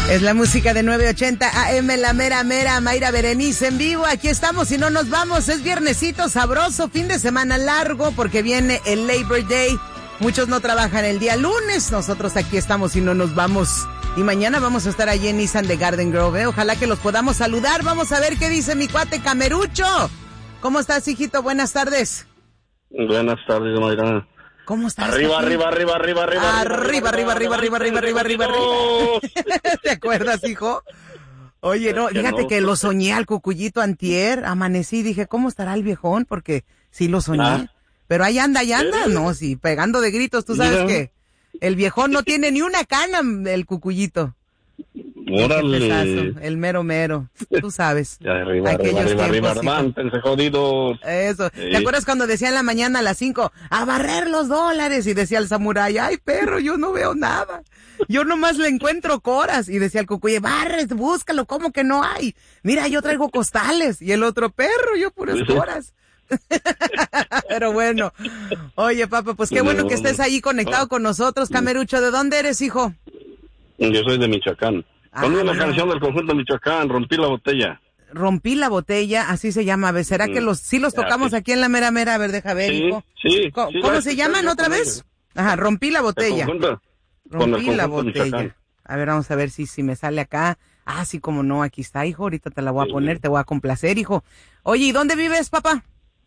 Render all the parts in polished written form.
Es la música de 980 AM, la mera mera, Mayra Berenice en vivo. Aquí estamos y no nos vamos. Es viernesito sabroso, fin de semana largo porque viene el Labor Day. Muchos no trabajan el día lunes. Nosotros aquí estamos y no nos vamos. Y mañana vamos a estar allí en Nissan de Garden Grove. Ojalá que los podamos saludar. Vamos a ver qué dice mi cuate Camerucho. ¿Cómo estás, hijito? Buenas tardes. Buenas tardes, Mayra. ¿Cómo estás? Arriba. Arriba. ¿Te acuerdas, hijo? Oye, no, fíjate que lo soñé al cucuyito antier, amanecí y dije, ¿cómo estará el viejón? Porque sí lo soñé. Pero ahí anda, no, sí, pegando de gritos, tú sabes que el viejón no tiene ni una cana, el cucuyito. Órale. El mero, tú sabes. Arriba, mántense jodidos. Eso. ¿Te acuerdas cuando decía en la mañana a las 5, a barrer los dólares? Y decía el samurái, ay, perro, yo no veo nada. Yo nomás le encuentro coras. Y decía el cucuye, barres, búscalo, ¿cómo que no hay? Mira, yo traigo costales. Y el otro, perro, yo puras coras. Pero bueno. Oye, papá, pues qué bueno que estés ahí conectado con nosotros, Camerucho. ¿De dónde eres, hijo? Yo soy de Michoacán. Ponme la canción del conjunto Michoacán, Rompí la botella. Rompí la botella, así se llama. A ver, ¿será que los tocamos aquí en la mera mera? A ver, deja ver, hijo. Sí. ¿Cómo se llaman otra vez? Ajá, Rompí la botella. Rompí la botella. Michoacán. A ver, vamos a ver si me sale acá. Ah, sí, como no, aquí está, hijo. Ahorita te la voy a poner, te voy a complacer, hijo. Oye, ¿y dónde vives, papá?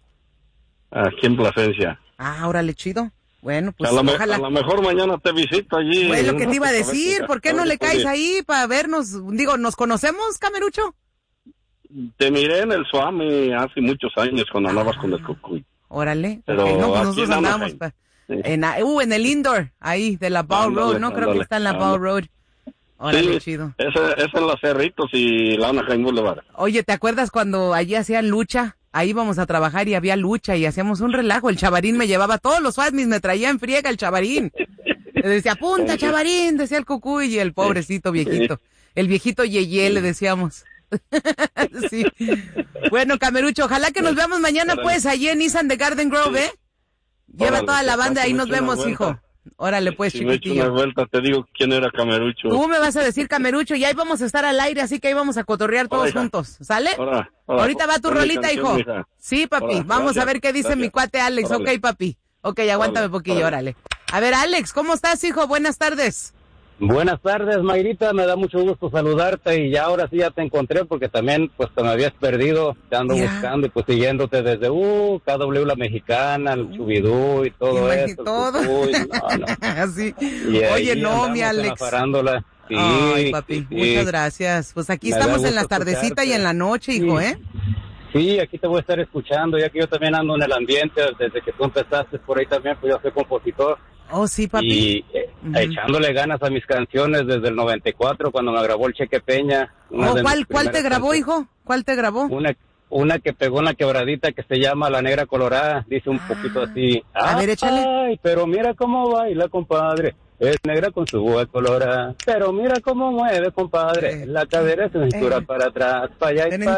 Aquí en Plasencia. Ah, órale, chido. Bueno, pues ojalá. A lo mejor mañana te visito allí. Bueno, lo que te iba a decir, ¿por qué no le caes ahí para vernos? Digo, ¿nos conocemos, Camerucho? Te miré en el Suami hace muchos años cuando andabas con el Cucuy. Órale. Pero okay, no, pues nosotros andábamos en el indoor, ahí, de la Bow Road, ¿no? Creo que está en la Bow Road. Órale, chido. Es en los Cerritos y la Anaheim Boulevard. Oye, ¿te acuerdas cuando allí hacían lucha? Ahí íbamos a trabajar y había lucha y hacíamos un relajo. El Chavarín me llevaba todos los Fatmis, me traía en friega el Chavarín. Le decía, apunta, Chavarín, decía el Cucuy, y el pobrecito viejito. El viejito Yeye, le decíamos. Sí. Bueno, Camerucho, ojalá que nos veamos mañana, pues, allí en Nissan de Garden Grove, ¿eh? Lleva toda la banda, ahí nos vemos, hijo. Órale, pues, chiquitillo. Si me echo una vuelta, te digo quién era Camerucho. Tú me vas a decir Camerucho y ahí vamos a estar al aire, así que ahí vamos a cotorrear todos juntos, ¿sale? Ahorita va tu rolita, canción, hijo. Mija. Sí, papi, vamos a ver qué dice mi cuate Alex. Ok, papi. Ok, aguántame poquillo, órale. A ver, Alex, ¿cómo estás, hijo? Buenas tardes. Buenas tardes, Mayrita, me da mucho gusto saludarte y ya ahora sí ya te encontré porque también pues te me habías perdido, te ando buscando y pues siguiéndote desde KW La Mexicana, el Chubidú y todo eso. Todo. Sí. Oye, no, mi Alex. Sí, ay, papi, muchas gracias. Pues aquí estamos en la tardecita y en la noche, hijo, ¿eh? Sí, aquí te voy a estar escuchando, ya que yo también ando en el ambiente desde que tú empezaste por ahí también, pues yo soy compositor. Oh, sí, papi. Y echándole ganas a mis canciones desde el 94, cuando me grabó el Cheque Peña. ¿Cuál te grabó, hijo? ¿Cuál te grabó? Una que pegó en la quebradita que se llama La Negra Colorada, dice un poquito así. A ver, échale. Ay, pero mira cómo baila, compadre. Es negra con su boca colorada, pero mira cómo mueve, compadre. La cadera es cintura para atrás, para allá y para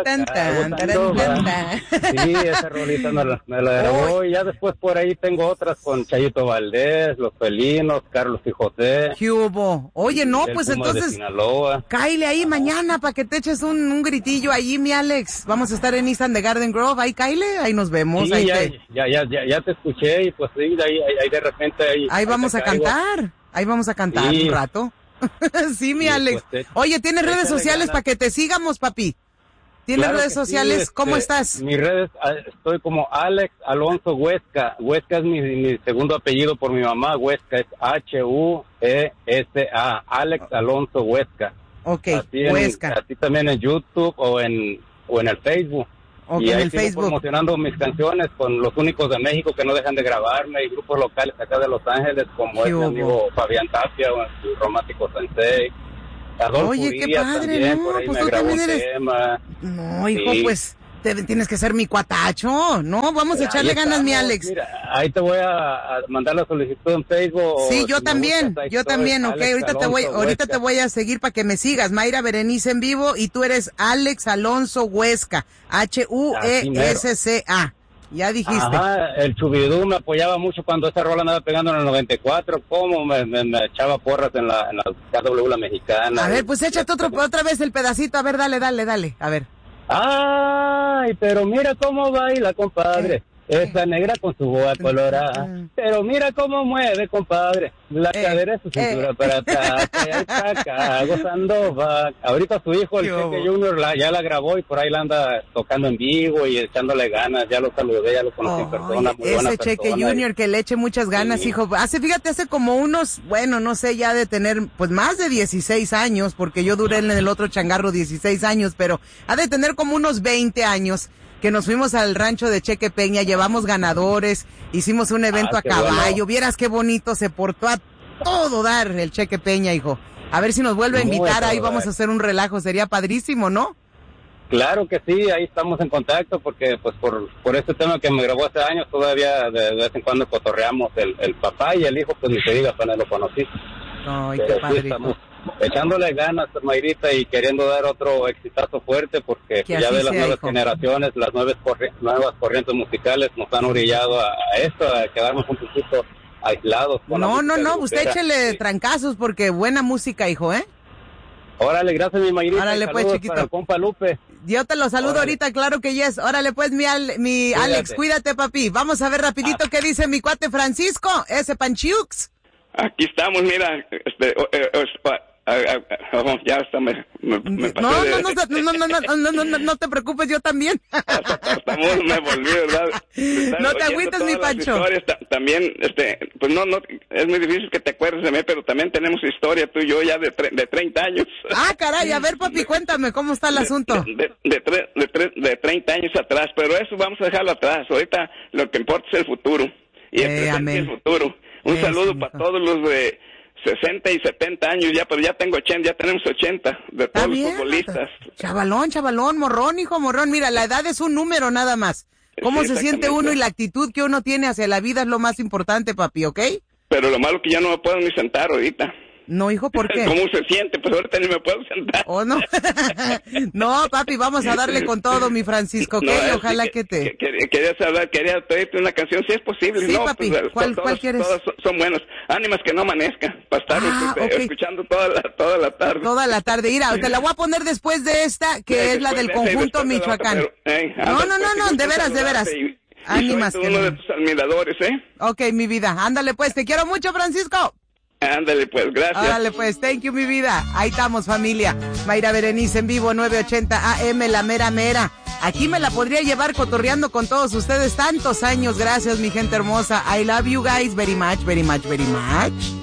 acá. Sí, esa rolita me la grabó y ya después por ahí tengo otras con Chayito Valdés, Los Felinos, Carlos y José. ¿Qué hubo? Oye, no, pues entonces, cáile ahí mañana para que te eches un gritillo ahí, mi Alex. Vamos a estar en Nissan de Garden Grove, ahí cáile, ahí nos vemos. Sí, ahí ya te escuché y pues sí, ahí de repente ahí vamos a cantar. Ahí vamos a cantar un rato. Sí, mi Alex. Pues oye, ¿tienes redes sociales para que te sigamos, papi? ¿Tienes redes sociales? Sí, ¿Cómo estás? Mis redes, estoy como Alex Alonso Huesca. Huesca es mi segundo apellido por mi mamá. Huesca es Huesa. Alex Alonso Huesca. Ok, Huesca. Así también en YouTube o en el Facebook. Okay, y ahí en el Facebook. Promocionando mis canciones con los únicos de México que no dejan de grabarme y grupos locales acá de Los Ángeles como es mi amigo Fabián Tapia o el Romántico Sensei. Adolfo oye, Urias qué padre, también, ¿no? por ahí Pues me tú grabó también un eres... tema. No, hijo, pues tienes que ser mi cuatacho, ¿no? Vamos a echarle ganas, mi Alex. Mira, ahí te voy a mandar la solicitud en Facebook. Sí, yo también, ok, ahorita te voy a seguir para que me sigas. Mayra Berenice en vivo y tú eres Alex Alonso Huesca, Huesca. Ya dijiste. Ajá, el Chubidú me apoyaba mucho cuando esa rola andaba pegando en el 94. ¿Cómo me echaba porras en la KW, la mexicana? A ver, pues échate otra vez el pedacito. A ver, dale. A ver. Ay, pero mira cómo baila, compadre. Esa negra con su boa colorada. Pero mira cómo mueve, compadre. La cadera es su cintura para atrás. Allá está acá, gozando va. Ahorita su hijo, el Cheque Junior, ya la grabó y por ahí la anda tocando en vivo y echándole ganas. Ya lo saludé, ya lo conocí en persona. Muy buena ese Cheque persona, Junior que le eche muchas ganas, sí. Hijo. Hace como unos, bueno, no sé, ya de tener pues más de 16 años, porque yo duré en el otro changarro 16 años, pero ha de tener como unos 20 años. Que nos fuimos al rancho de Cheque Peña, llevamos ganadores, hicimos un evento a caballo, bueno. Vieras qué bonito se portó a todo dar el Cheque Peña, hijo. A ver si nos vuelve a invitar, ahí vamos a hacer un relajo, sería padrísimo, ¿no? Claro que sí, ahí estamos en contacto, porque pues por este tema que me grabó hace años, todavía de vez en cuando cotorreamos el papá y el hijo, pues ni se diga, apenas lo conocí. Ay, qué padre. Sí, estamos echándole ganas, Mayrita, y queriendo dar otro exitazo fuerte, porque ya de las nuevas generaciones, las nuevas corrientes musicales nos han orillado a esto, a quedarnos un poquito aislados. No, usted échele trancazos, porque buena música, hijo, ¿eh? Órale, gracias, mi Mayrita. Órale, pues, chiquito. Para el compa Lupe. Yo te lo saludo ahorita, claro que yes. Órale, pues, mi Alex, cuídate, papi. Vamos a ver rapidito qué dice mi cuate Francisco, ese Panchiux. Aquí estamos, mira, ya hasta me pasé no te preocupes, yo también. Me volví, ¿verdad? No te agüites, mi Pancho. También, pues no, es muy difícil que te acuerdes de mí, pero también tenemos historia tú y yo ya de 30 años. Ah, caray, a ver, papi, cuéntame, ¿cómo está el asunto? De 30 años atrás, pero eso vamos a dejarlo atrás. Ahorita lo que importa es el futuro. Y el presente y el futuro. Un saludo para todos los de 60 y 70 años ya, pero ya tenemos 80 de todos los futbolistas. Chavalón, morrón, hijo, morrón. Mira, la edad es un número nada más. ¿Cómo se siente uno y la actitud que uno tiene hacia la vida es lo más importante, papi, ¿ok? Pero lo malo que ya no me puedo ni sentar ahorita. No, hijo, ¿por qué? ¿Cómo se siente? Pues ahorita ni me puedo sentar. ¿Oh, no? No, papi, vamos a darle con todo, mi Francisco, ¿ok? No, ojalá que te... Quería pedirte una canción, si es posible. Sí, no, papi, pues, ¿cuál quieres? Todas son buenos. Ánimas que no amanezca, para estar escuchando toda la tarde. Toda la tarde. Mira, te la voy a poner después de esta, que es la del conjunto Michoacán. No, de veras. Ánimas. Soy uno de tus admiradores, ¿eh? Ok, mi vida, ándale pues, te quiero mucho, Francisco. Ándale pues, gracias. Ándale pues, thank you, mi vida. Ahí estamos, familia. Mayra Berenice en vivo, 980 AM, la mera. Aquí me la podría llevar cotorreando con todos ustedes tantos años. Gracias, mi gente hermosa. I love you guys very much.